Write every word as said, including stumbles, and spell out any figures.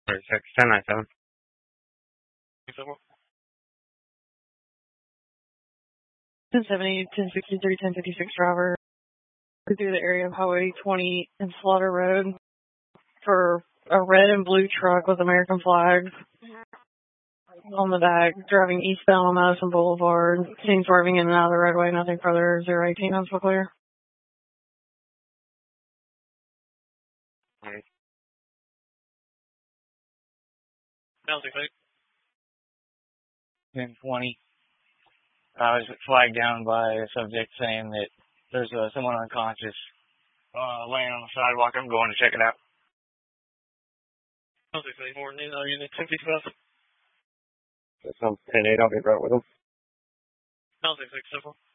Six, ten nine seven. ten seventy, ten sixty-three, ten fifty-six driver through the area of Highway twenty and Slaughter Road for a red and blue truck with American flags on the back, driving eastbound on Madison Boulevard, seen swerving in and out of the roadway, nothing further, zero eighteen, I'm still clear. Right. ten twenty. I was flagged down by a subject saying that there's uh, someone unconscious uh, laying on the sidewalk. I'm going to check it out. More than uh, unit fifty-five. That sounds ten eight. I'll get right with them. Sounds like six simple.